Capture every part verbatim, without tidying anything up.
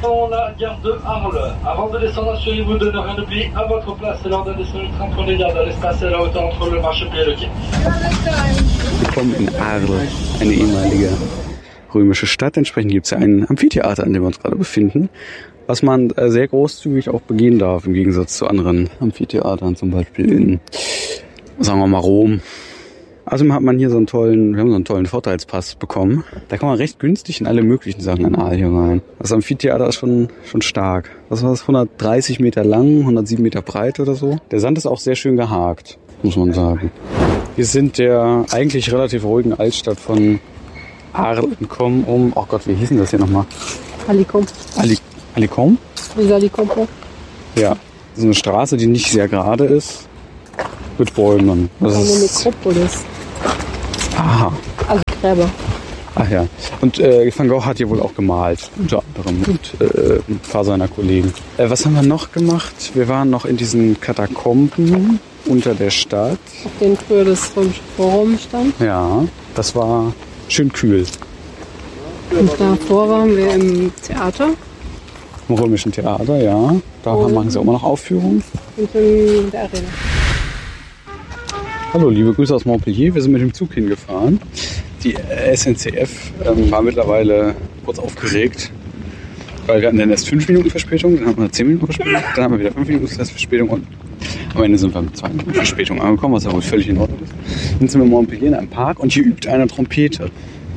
descend la gare de Arles. Avant de descendre, assurez-vous de ne rien oublier à votre place. C'est l'heure de descendre le train pour les gares de l'espace et la hauteur entre le marchepied et le quai. Willkommen in Arles, eine ehemalige römische Stadt. Entsprechend gibt es ja ein Amphitheater, an dem wir uns gerade befinden, was man äh, sehr großzügig auch begehen darf, im Gegensatz zu anderen Amphitheatern, zum Beispiel in, sagen wir mal, Rom. Außerdem hat man hier so einen tollen, wir haben so einen tollen Vorteilspass bekommen. Da kann man recht günstig in alle möglichen Sachen in Aal hier rein. Das Amphitheater ist schon, schon stark. Was war das? hundertdreißig Meter lang, hundertsieben Meter breit oder so. Der Sand ist auch sehr schön gehakt, muss man sagen. Wir sind der eigentlich relativ ruhigen Altstadt von Arles entkommen, um, oh Gott, wie hieß denn das hier nochmal? Alicom. Ali, Alicom? Wie Alicom? Ja, so eine Straße, die nicht sehr gerade ist, mit Bäumen. Das eine ist Nekropolis. Aha. Also Gräber. Ach ja. Und äh, Van Gogh hat hier wohl auch gemalt, unter anderem, und äh, ein paar seiner Kollegen. Äh, was haben wir noch gemacht? Wir waren noch in diesen Katakomben unter der Stadt. Auf denen früher das Römische Forum stand. Ja, das war schön kühl. Und davor waren wir im Theater. Im römischen Theater, ja. Da Und machen sie auch immer noch Aufführungen. Und in der Arena. Hallo, liebe Grüße aus Montpellier. Wir sind mit dem Zug hingefahren. Die S N C F ähm, war mittlerweile kurz aufgeregt, weil wir hatten dann erst fünf Minuten Verspätung, dann hatten wir zehn Minuten Verspätung, dann haben wir wieder fünf Minuten Verspätung und am Ende sind wir mit zwei Minuten Verspätung angekommen, was ja wohl völlig in Ordnung ist. Dann sind wir in Montpellier in einem Park und hier übt einer Trompete.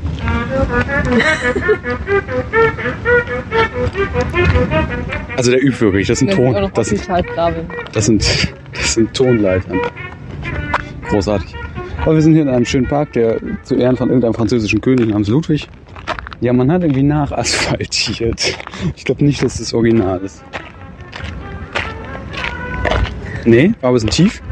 Also der übt wirklich, das sind Ton, das sind, das sind, das sind Tonleitern. Großartig. Aber wir sind hier in einem schönen Park, der zu Ehren von irgendeinem französischen König namens Ludwig. Ja, man hat irgendwie nachasphaltiert. Ich glaube nicht, dass das Original ist. Nee, aber es ist tief.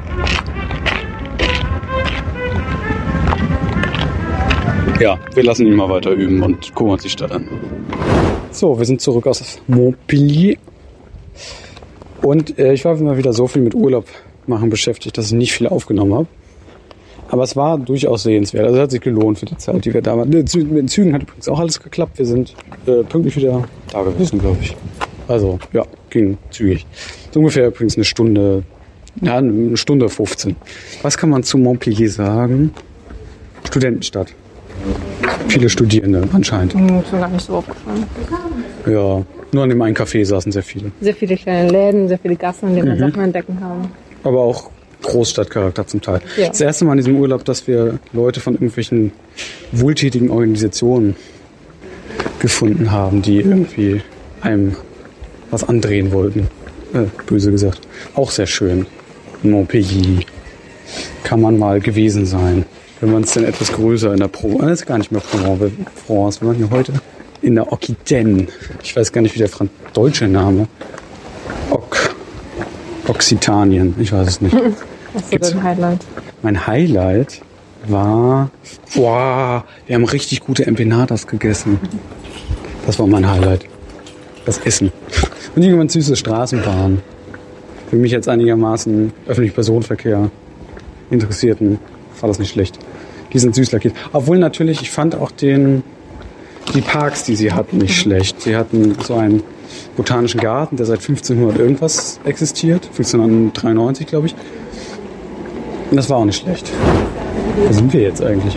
Ja, wir lassen ihn mal weiter üben und gucken uns die Stadt an. So, wir sind zurück aus Montpellier. Und äh, ich war immer wieder so viel mit Urlaub machen beschäftigt, dass ich nicht viel aufgenommen habe. Aber es war durchaus sehenswert. Also es hat sich gelohnt für die Zeit, die wir da waren. Mit den Zügen hat übrigens auch alles geklappt. Wir sind äh, pünktlich wieder da gewesen, glaube ich. Also, ja, ging zügig. So ungefähr übrigens eine Stunde, ja, eine Stunde fünfzehn. Was kann man zu Montpellier sagen? Studentenstadt. Viele Studierende anscheinend. Mir ist mir gar nicht so aufgefallen. Ja, nur an dem einen Café saßen sehr viele. Sehr viele kleine Läden, sehr viele Gassen, in denen Mhm. man Sachen entdecken kann. Aber auch Großstadtcharakter zum Teil. Ja. Das erste Mal in diesem Urlaub, dass wir Leute von irgendwelchen wohltätigen Organisationen gefunden haben, die irgendwie einem was andrehen wollten. Äh, böse gesagt. Auch sehr schön. In Montpellier kann man mal gewesen sein. Wenn man es dann etwas größer in der Provence, das ist gar nicht mehr Provence, wir waren hier heute in der Occitane. Ich weiß gar nicht, wie der franz- deutsche Name. Oc- Occitanien, ich weiß es nicht. Was ist so dein Highlight? Mein Highlight war, wow, wir haben richtig gute Empanadas gegessen. Das war mein Highlight. Das Essen. Und irgendwann süße Straßenbahn. Für mich jetzt einigermaßen öffentlichen Personenverkehr Interessierten war das nicht schlecht. Die sind süß lackiert. Obwohl natürlich, ich fand auch den, die Parks, die sie hatten, nicht schlecht. Sie hatten so einen botanischen Garten, der seit fünfzehnhundert irgendwas existiert. fünfzehnhundertdreiundneunzig, glaube ich. Und das war auch nicht schlecht. Wo sind wir jetzt eigentlich?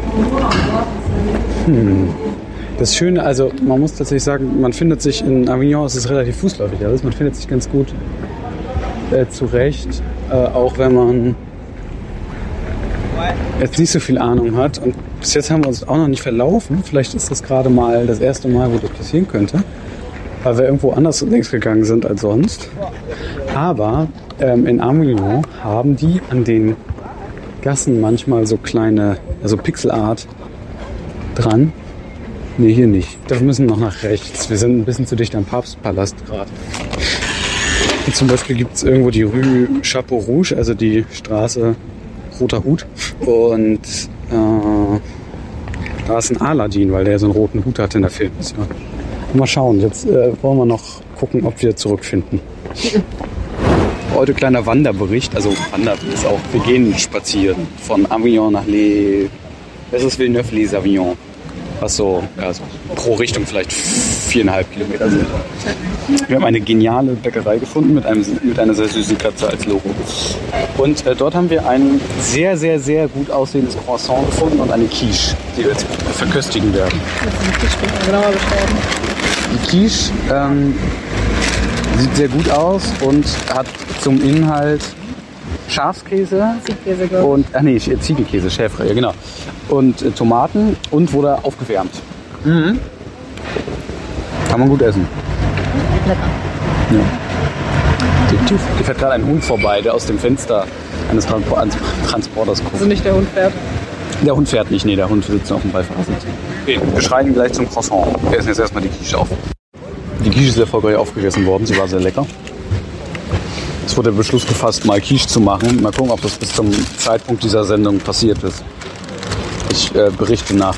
Hm. Das Schöne, also man muss tatsächlich sagen, man findet sich in Avignon, es ist relativ fußläufig alles, man findet sich ganz gut äh, zurecht, äh, auch wenn man jetzt nicht so viel Ahnung hat. Und bis jetzt haben wir uns auch noch nicht verlaufen. Vielleicht ist das gerade mal das erste Mal, wo das passieren könnte, weil wir irgendwo anders längs gegangen sind als sonst. Aber ähm, in Avignon haben die an den Gassen manchmal so kleine, also Pixelart dran. Nee, hier nicht. Wir müssen noch nach rechts. Wir sind ein bisschen zu dicht am Papstpalast gerade. Und zum Beispiel gibt es irgendwo die Rue Chapeau Rouge, also die Straße Roter Hut. Und äh, da ist ein Aladdin, weil der so einen roten Hut hat in der Filmmission. Mal schauen, jetzt äh, wollen wir noch gucken, ob wir zurückfinden. Heute kleiner Wanderbericht, also Wandern ist auch, wir gehen spazieren von Avignon nach Les, das ist Villeneuve-les-Avignon. was so, ja, so pro Richtung vielleicht viereinhalb Kilometer sind. Wir haben eine geniale Bäckerei gefunden mit, einem, mit einer sehr süßen Katze als Logo. Und äh, dort haben wir ein sehr, sehr, sehr gut aussehendes Croissant gefunden und eine Quiche, die wir jetzt verköstigen werden. Genauer beschreiben. Die Quiche ähm, sieht sehr gut aus und hat zum Inhalt Schafskäse Ziehkäse, glaube ich. und, ach nee, Ziegelkäse, Schäfre, ja genau. Und äh, Tomaten und wurde aufgewärmt. Mhm. Kann man gut essen. Lecker. Ja. Hier, hier fährt gerade ein Hund vorbei, der aus dem Fenster eines Transpor- eines Transporters guckt. Also nicht der Hund fährt. Der Hund fährt nicht, nee, der Hund sitzt auf dem Beifahrersitz. Okay, wir schreien gleich zum Croissant. Wir essen jetzt erstmal die Quiche auf. Die Quiche ist erfolgreich aufgegessen worden, sie war sehr lecker. Es wurde der Beschluss gefasst, mal Quiche zu machen. Mal gucken, ob das bis zum Zeitpunkt dieser Sendung passiert ist. Ich äh, berichte nach.